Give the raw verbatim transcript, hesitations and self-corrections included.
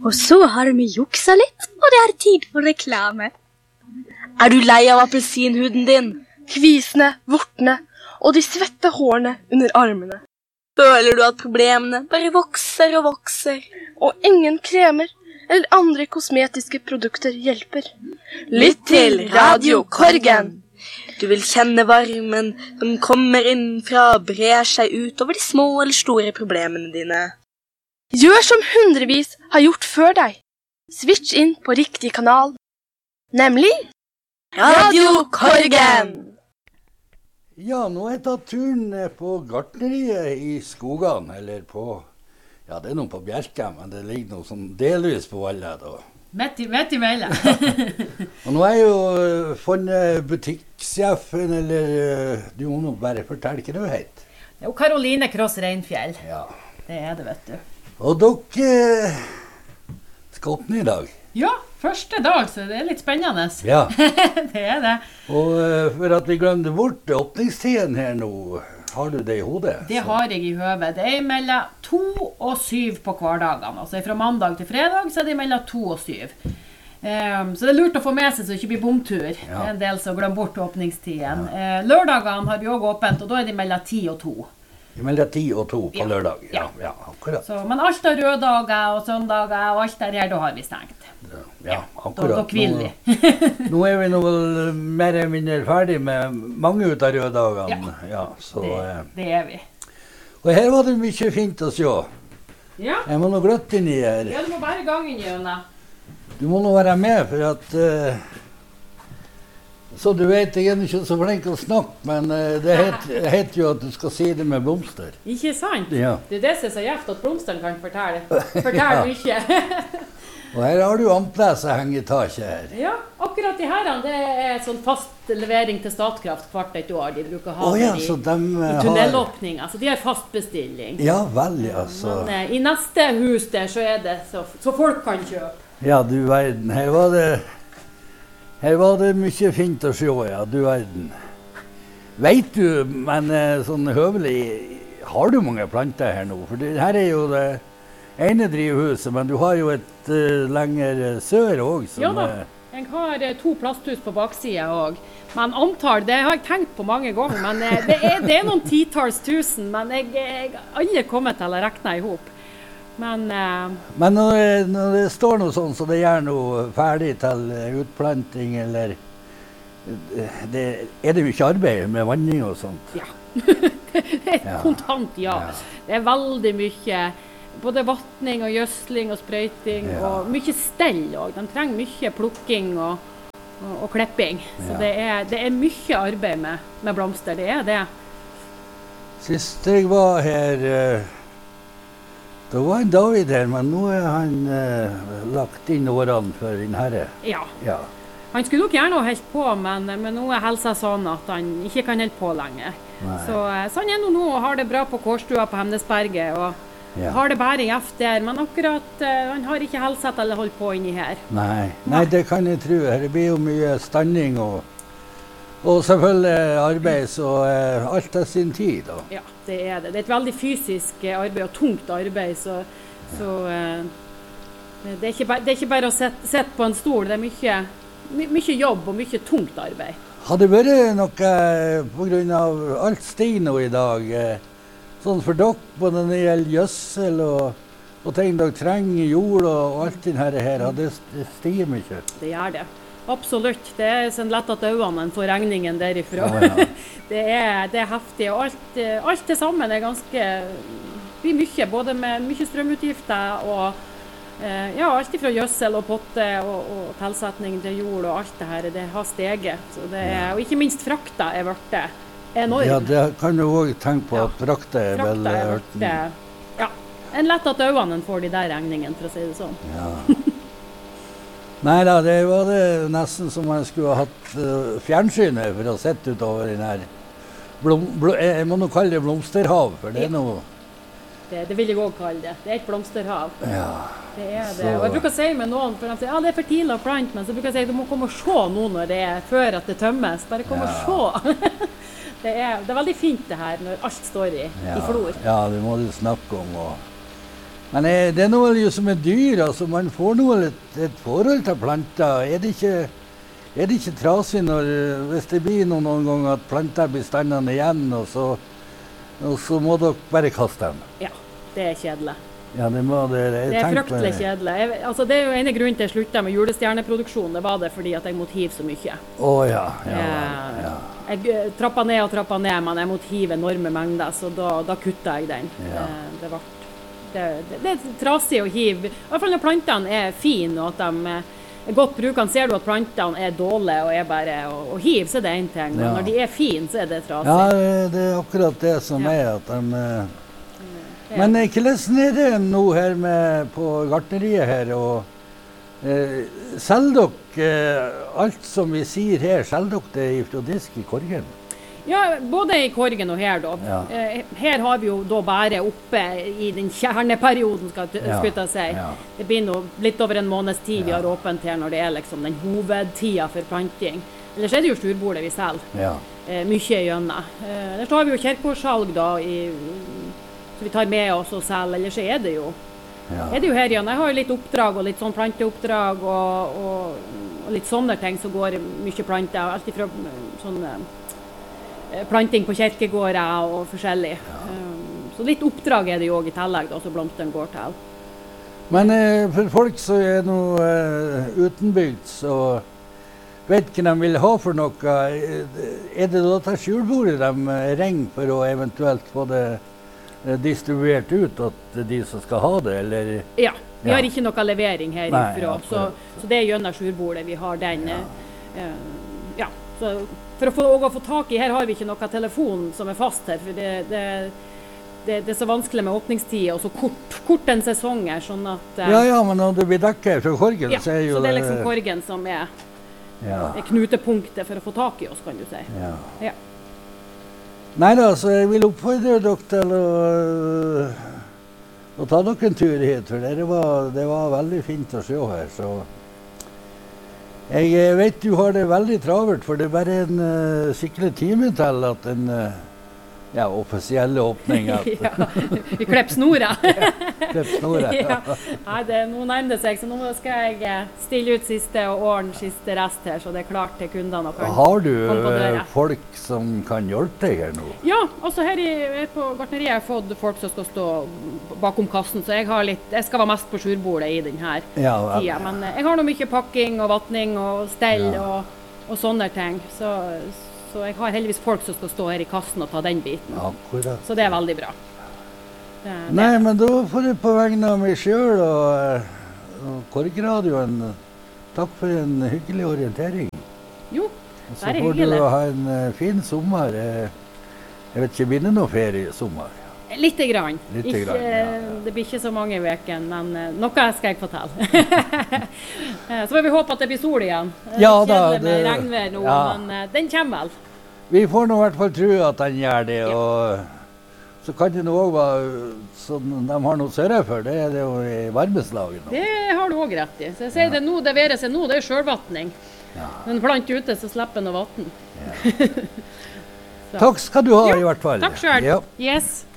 Og så har vi juksa litt, og det er tid for reklame. Er du lei av appelsinhuden din? Kvisene, vortene og de svette hårene under armene. Føler du at problemene bare vokser og vokser? Og ingen kremer eller andre kosmetiske produkter hjelper. Lytt til Radio Korgen. Du vil kjenne varmen som kommer innfra og brer seg ut over de små eller store problemene dine. Gjør som hundrevis har gjort før deg. Switch inn på riktig kanal. Nemlig Radio Korgen. Ja, nå har jeg tatt turen ned på gartneriet i Skogene, eller på, ja, det er noe på Bjerke, men det ligger noe sånn delvis på Valle da. Midt i, midt i mellom. Og nå er jeg jo uh, funnet butikksjefen, eller uh, du må nå bare fortelle hva du heter. Det er jo Karoline Kross Reinfjell. Ja. Det er det, vet du. Og dere uh, skal åpne i dag. Ja, første dag, så det er litt spennende. Ja. Det er det. Og uh, for at vi glemte bort åpningstiden her nå, har du det i hodet? Det så. har jeg i høvet. Det er mellom to og syv på hverdagene. Altså fra mandag til fredag så er det mellom to og syv. Um, så det er lurt å få med seg så det ikke blir bomtur. Ja. Det er en del som glemmer bort åpningstiden. Ja. Uh, lørdagene har vi også åpent, og da er det mellom ti og to. Mellom ti og to på ja. lørdag, ja, ja. ja akkurat. Så, men alt av røddager og søndager og alt der her, da har vi stengt. Ja, ja akkurat. Da, da kviler vi. nå, nå er vi nå vel mer eller mindre ferdig med mange ut av røddagene. Ja, ja så, det, det er vi. Og her var det mye fint å se. Ja. Jeg må nå gløtte inn i her. Ja, du må bare gangen gjøre. Du må nå være med, for at... Uh, så du vet, jeg er ikke så flink å snakke, men uh, det heter, heter jo at du skal si det med blomster. Ikke sant? Ja. Det er det som er så gjevt at blomsteren kan fortelle. Fortelle ja. mye. Og her har du ampleset henge i taket her. Ja, akkurat de her, det er sånn fast levering til Statkraft hvert et år. De bruker å ha oh, ja, det i, så de, uh, i tunnelåpning. Altså, de har fast bestilling. Ja, vel, ja. Så. Men uh, i neste hus der så er det så, så folk kan kjøpe. Ja, du verden. Her var det... Her var det mye fint å se, ja, du verden. Vet du, men sånn høvelig, har du mange planter her nå? For det, her er jo det ene drivhuset, men du har jo et uh, lenger sør også. Ja da, jeg har uh, to plasthus på baksiden også. Men antall, det har jeg tenkt på mange ganger, men uh, det, er, det er noen titals tusen, men jeg, jeg har aldri kommet til å regne ihop. Men, uh, Men når, når det står noe sånn, så det gjør noe ferdig til utplanting, eller det, er det mye arbeid med vanning og sånt? Ja, det er ja. kontant ja. ja. Det er veldig mye, både vattning og gjødsling og sprøyting, ja. og mye stell også. De trenger mye plukking og, og, og klipping. Så ja. det, er, det er mye arbeid med, med blomster, det er det. Sist jeg var her... Uh, Da var en David her, men nå er han uh, lagt inn årene for din herre. Ja. ja. Han skulle nok gjerne ha helt på, men, men nå er helsa sånn at han ikke kan helt på lenger. Så, så han er nå nå og har det bra på Kårstua på Hemnesberget, og ja. har det bare gjeft der. Men akkurat, uh, han har ikke helsa til å holde på inni her. Nei. Nei, det kan jeg tro. Det blir jo mye standing og, og selvfølgelig arbeid, så uh, alt er sin tid. Da. Ja. Det er det. Det er et veldig fysisk arbeid og tungt arbeid, så, så uh, det, er ikke bare, det er ikke bare å sette, sette på en stol, det er mye, my, mye jobb og mye tungt arbeid. Har det vært noe på grunn av alt stiger nå i dag, sånn for dere på når det gjelder gjødsel og, og ting dere trenger, jord og alt det her, har det stiger mye? Det gjør det. Absolutt. Det er sånn lett at øynene får regningen derifra. Ja, ja. det, er, det er heftig, og alt, alt det sammen er ganske, blir mye, både med mye strømutgifter og eh, ja, alt fra gjødsel og potte og, og tilsetning til jord og alt det her, det har steget. Så det er, og ikke minst frakta er vært enormt. Ja, det kan du også tenke på, at frakta er frakta vel er vært, ja, en lett at øynene får de der regningene, for å si det sånn. Ja. Nei da, det var det nesten som jeg skulle ha hatt uh, fjernsynet for å sette utover den her blom, blom, jeg må nå kalle det blomsterhav, for det er noe... Det, det vil jeg også kalle det. Det er et blomsterhav. Ja. Det er det. Og jeg bruker å si med noen, for de sier, ja, det er for tidlig å plante, men så bruker jeg å si, du må komme og se nå når det er før at det tømmes. Bare komme ja. og se. det, er, det er veldig fint det her, når alt står i, ja. i flor. Ja, det må du snakke om. Og Men er, det er noe jo som er dyr, altså man får noe et, et forhold til planter. Er det ikke, er det ikke trasig når, hvis det blir noen, noen ganger at planter blir standende igjen, og så, og så må dere bare kaste dem? Ja, det er kjedelig. Ja, det, må det, det er fryktelig kjedelig. Jeg, altså, det er jo ene grunnen til jeg sluttet med julestjerneproduksjon. Det var det fordi at jeg måtte hive så mye. Å oh, ja, ja, ja. Jeg trappa ned og trappa ned, men jeg måtte hive enorme mengder, så da, da kutta jeg den. Ja. Det, det, var, det, det, det er trasig å hive. I hvert fall når plantene er fine og at de er godt brukende, ser du at plantene er dårlige og er bare å, å hive, så er det en ting. Men ja. Når de er fine, så er det trasig. Ja, det er akkurat det som ja. er at de... Men hvordan er det nå her med, på gartneriet her, og eh, selger dere eh, alt som vi sier her, selger dere det fra disk i Korgen? Ja, både i Korgen og her da. Ja. Eh, her har vi jo da bare oppe i den kjerneperioden, skal jeg ja. si. Ja. Det blir nå litt over en måneds tid ja. vi har åpent her når det er liksom den hovedtida for planting. Ellers er det jo storbordet vi selger, ja. eh, mye gjennom. Eh, ellers har vi jo kirkeårssalg da i... Så vi tar med oss og selger, eller så er det jo. Ja. Er det jo her igjen. Jeg har jo litt oppdrag og litt sånn planteoppdrag og, og, og litt sånne ting som går mye planter. Alt fra sånn eh, planting på kirkegårder og forskjellig. Ja. Um, så litt oppdrag er det jo også i tillegg da, så blomsteren går til. Men eh, for folk som er noe eh, utenbygd, så vet ikke de vil ha for noe. Er det da til skjulbordet de ringer for å eventuelt få det distribuert ut at de som skal ha det, eller? Ja, vi ja. har ikke noe levering herifra, så, så det er gjennom skjulbordet vi har den. Ja. Uh, ja, så for å få, å få tak i, her har vi ikke noe telefon som er fast her, for det, det, det, det er så vanskelig med åpningstider og så kort, kort en sesong her, sånn at... Uh, ja, ja, men når det blir dekket fra Korgen, ja, så er jo så det er liksom Korgen som er, ja. er knutepunktet for å få tak i oss, kan du si. Ja. Ja. Nei da, så jeg vil oppfordre dere til å, å ta dere en tur hit, for det var, det var veldig fint å se her. Så jeg vet du har det veldig travelt, for det er bare en uh, skikkelig time til at en uh, ja, offisielle åpning. At ja, vi klipper snora. ja, klipp snora. ja. Nei, det er noe nærmere seg, så nå skal jeg stille ut siste og ordne siste rest her, så det er klart til kundene. Har du uh, folk som kan hjelpe deg her nå? Ja, altså her, i, her på gartneriet har jeg fått folk som skal stå bakom kassen, så jeg, har litt, jeg skal være mest på skjulbordet i denne ja, tida. Men jeg har nå mye pakking og vattning og stell ja. og, og sånne ting, så... Så jeg har heldigvis folk som skal stå her i kassen og ta den biten. Akkurat. Så det er veldig bra. Det, Nei, det. Men da får jeg på vegne av meg selv og, og Korgradioen takk for en hyggelig orientering. Jo, det er hyggelig. Så får du ha en uh, fin sommer. Jeg vet ikke, blir det noe ferie i sommer? Litte grann. Litte ikke, grann ja, ja. Det blir ikke så mange veker, men uh, noe skal jeg fortelle. Så får vi håpe at det blir sol igjen. Ja da. Det med regnvær nå, ja. Men uh, den kommer vel. Vi får nå i hvert fall tro at den gjør det, ja. Og så kan det nå også være sånn de har noe sørre for, det er det jo i varmeslaget nå. Det har du også rett i. Så jeg sier ja. det nå, det være seg nå, det er selvvattning. Ja. Men plant ute, så slipper den å vatten. Ja. Takk skal du ha jo, i hvert fall. Takk selv. Ja. Yes.